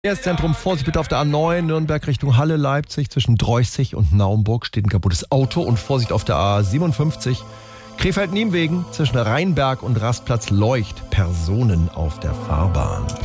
Verkehrszentrum, Vorsicht bitte auf der A9, Nürnberg Richtung Halle, Leipzig. Zwischen Dreußig und Naumburg steht ein kaputtes Auto und Vorsicht auf der A57. Krefeld-Nienwegen zwischen Rheinberg und Rastplatz Leucht. Personen auf der Fahrbahn.